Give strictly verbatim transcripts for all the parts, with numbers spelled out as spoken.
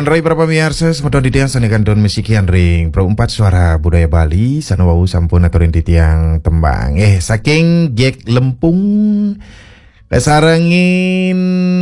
Tuan Rai para pemirsa, semedon titiang sanekan don musikian ring Pro empat suara budaya Bali sanawau sampun aturin titiang tembang. Eh saking Jack Lempung kesarengin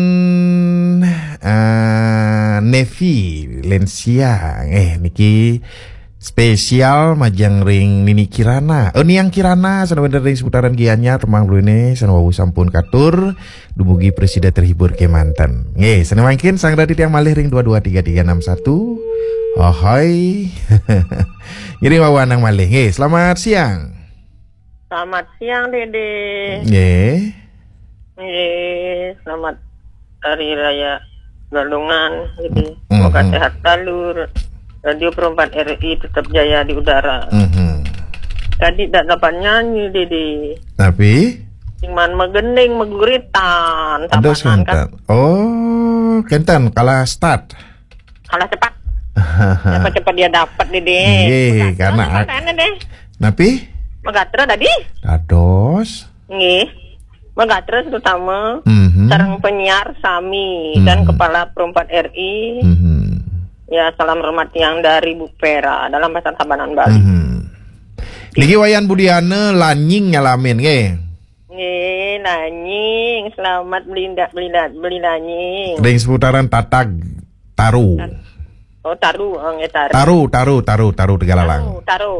uh, Nevi Lensia. Eh niki spesial majang ring Nini Kirana. Oh Niang Kirana sanawau ring seputaran gianya temang dulu ini sanawau sampun katur dumugi presiden terhibur ke mantan. Nggih, sanawangkin sang radit yang malih ring dua dua tiga tiga enam satu. Oh hai. Ngiring wawanang malih. Nggih, selamat siang. Selamat siang Dede. Nggih. Nggih, selamat Hari Raya Galungan. Jadi Mm-hmm. semoga sehat selalu. Radio Pro empat R I tetap jaya di udara. Mm-hmm. Tadi tak dapat nyanyi Dede. Tapi Cuman megending meguritan. ada kentan. Oh, kentan kalah start. Kalah cepat. Cepat-cepat dia dapat Dede. Nggih, karena Makanya deh. Napi Megatra tadi. dados. Nggih. Megatra terutama. Mhm. Sarang penyiar Sami Mhm. dan Kepala Pro empat R I. Mhm. Ya, salam hormat yang dari Bu Pera dalam bahasa Tabanan Bali. Mhm. Niki wayan Budiana lanying ngalamin nggih. Nggih, nanying, selamat belinda belinda beli nanying. Ring seputaran Tatag Taru. Oh, taru, oh, nggih taru. Taru, taru, taru, taru Tegalalang. Taru, taru.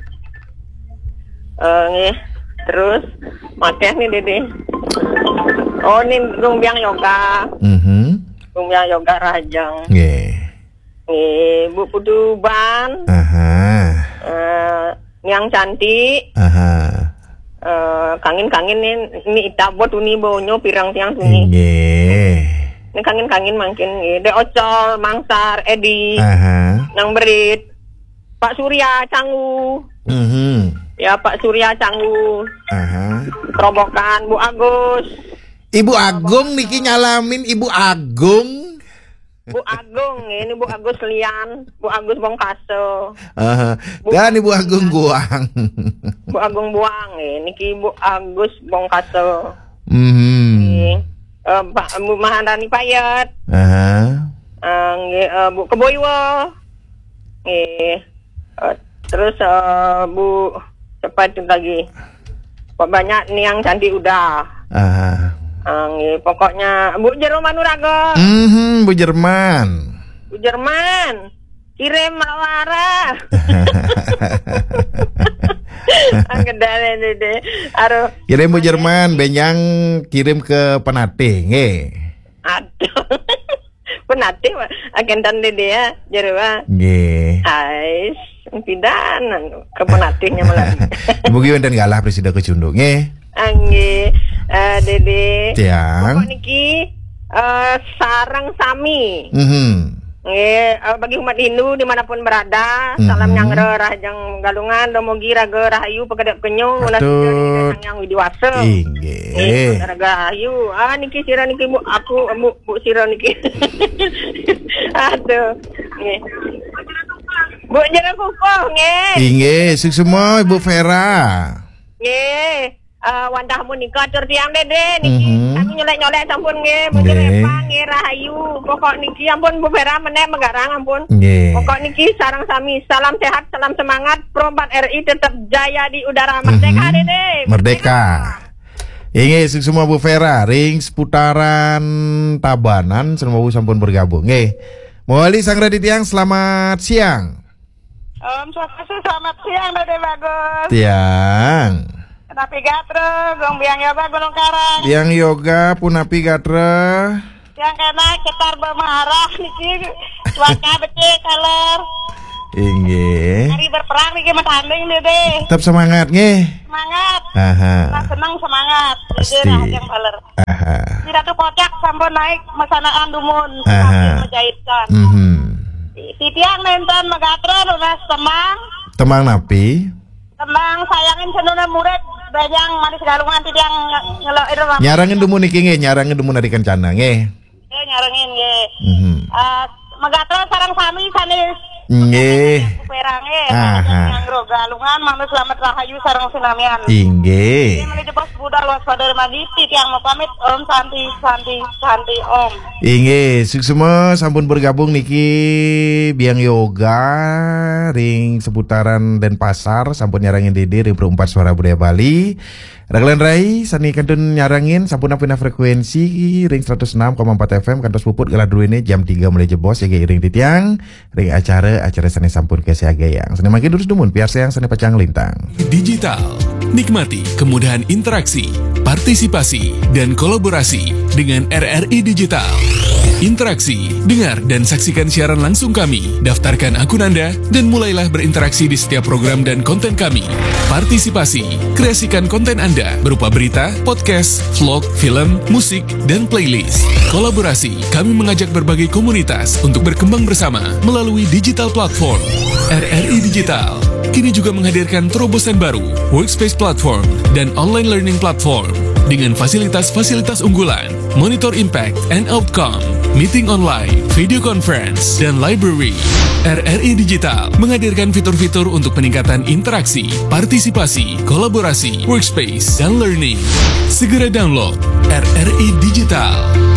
Eh, nggih. Terus makeh nih Dede. Oh, ini Gumbiang Yoga. Mhm. Gumbiang Yoga Rajang. Nggih. Nggih, Bu Puduban. Aha. Eh, Niang Cantik. Aha. Eh, kangin-kangin nih ini itabot uni bonyo pirang tiang tuni. Nggih. Ini kangin-kangin makin nggih. De Ocol, Mangsar, Edi, Aha. Nang Berit, Pak Surya Canggu. Mhm. Ya Pak Surya Canggu. Aha. Terobokan Bu Agus. Ibu Agung niki nyalamin Ibu Agung. Bu Agung, ini Bu Agus Lian, Bu Agus Bongkaso. Aha. Dan Ibu Agung Guang. Bu Agung Buang, ini ki Bu Agus Bongkaso. Mhm. Nggih. Eh, Pak Bu Maharani Payet. Aha. Eh, nggih, eh, Bu Keboywo. Nggih. Eh, terus eh, Bu cepat itu lagi. Kok banyak nih yang cantik udah. Aha. Eh, nggih, pokoknya Bu Jero Manuraga. Mhm, Bu Jerman. Bu Jerman. Kirim lawara. Angedane Dede. Aduh. Kirim Bu Jerman, Benyang kirim ke Penate, nggih. Aduh. Penati agendan Dede ya, Jerwa. Nggih. Ais, pidanan ke penatinya malah. Mugi wonten galah presiden kecundung, nggih. Angge, eh, Dede. Tiang. Pokok niki eh, sarang Sami. Mhm. Nggih, eh, bagi umat Hindu dimanapun berada, Mhm. salam yang rahjang galungan, domogi raga rahayu pekedap kenyung, ulah Atur. yang widiwasa. Nggih. Eh, raga rahayu. Ah niki sira niki Bu, aku Bu, Bu sira niki. Aduh. Nggih. Bu jero kukuh nggih. Nggih, suk semua Ibu Vera. Nggih. Uh, wandahmu nikah tur tiang Dede niki Mhm. kami nyolek-nyolek sampun nggih Bu Nggih. Repang nggih rahayu pokok niki ampun Bu Vera meneh megarang ampun Nggih. pokok niki sarang sami salam sehat salam semangat Pro empat R I tetap jaya di udara merdeka Mhm. Dede Merdeka. Nggih, suk semua Bu Vera, ring seputaran Tabanan semua sampun bergabung. Nggih. Mawali sang raditiang selamat siang. Om Swastiastu selamat siang Dede bagus Tiang. tapi gatre gong biang yoga gunung karang Tiang yoga punapi gatra. yang kena ketar bermarah niki cuaca becek kaler Inggih. hari berperang niki metanding Dede Tetap semangat nggih. semangat Aha. nah, senang semangat Pasti. Jadi yang baler Aha. tidak tuh kocak sampun naik mesanaan dumun Aha. sambil menjahitkan Mhm. titiang nenten megatron lunas temang Temang napi. temang sayangin senuna murid bajang manis galungan titiang ngelok itu bang Nyarangin dumu niki nggih, nyarangin dumu nari kencana nggih. ya nyarengin ye Mhm. uh, megatron sarang sami sanis Nggih. Perange, Aha. yang galungan, mantu selamat rahayu sareng sinamian. Inggih. Ini menuju bos budal waspada maditi yang mau pamit Om Santi Santi Santi Om. Inggih, semua sampun bergabung niki biang yoga ring seputaran Denpasar sampun nyarangin Dede ring perempat suara budaya Bali. Raglan Rai sani kantun nyarangin sampun apina frekuensi ring seratus enam koma empat F M kantos puput gelar dulu ini jam tiga mulai jebos ya ring titiang ring acara acara sani sampun ke siaga yang sani makin terus dumun biar sayang sani pacang lintang. Digital, nikmati kemudahan interaksi, partisipasi, dan kolaborasi dengan R R I Digital. Interaksi, dengar dan saksikan siaran langsung kami, daftarkan akun Anda, dan mulailah berinteraksi di setiap program dan konten kami. Partisipasi, kreasikan konten Anda berupa berita, podcast, vlog, film, musik, dan playlist. Kolaborasi, kami mengajak berbagai komunitas untuk berkembang bersama melalui digital platform. R R I Digital kini juga menghadirkan terobosan baru, workspace platform, dan online learning platform dengan fasilitas-fasilitas unggulan, monitor impact and outcome, meeting online, video conference, dan library. R R I Digital menghadirkan fitur-fitur untuk peningkatan interaksi, partisipasi, kolaborasi, workspace, dan learning. Segera download R R I Digital.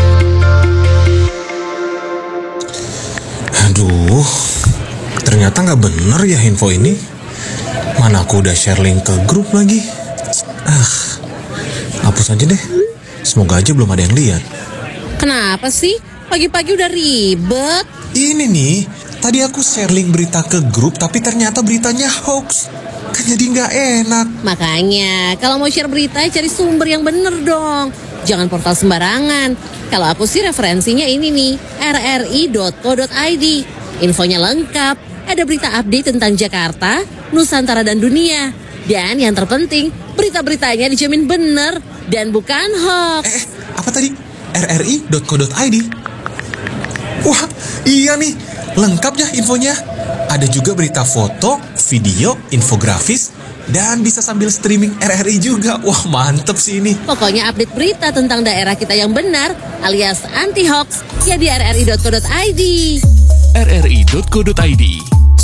Aduh, ternyata nggak bener ya info ini. Mana aku udah share link ke grup lagi. Ah, hapus aja deh. Semoga aja belum ada yang lihat. Kenapa sih? Pagi-pagi udah ribet. Ini nih, tadi aku share link berita ke grup, tapi ternyata beritanya hoax. Kan jadi nggak enak. Makanya, kalau mau share berita, cari sumber yang bener dong. Jangan portal sembarangan. Kalau aku sih referensinya ini nih, r r i dot co dot i d. Infonya lengkap. Ada berita update tentang Jakarta, Nusantara, dan dunia. Dan yang terpenting, berita-beritanya dijamin bener dan bukan hoax. Eh, apa tadi? r r i dot co dot i d. Wah, iya nih. Lengkap ya infonya. Ada juga berita foto, video, infografis, dan bisa sambil streaming R R I juga. Wah, mantep sih ini. Pokoknya update berita tentang daerah kita yang benar alias anti-hoax ya di r r i dot co dot i d. r r i dot co dot i d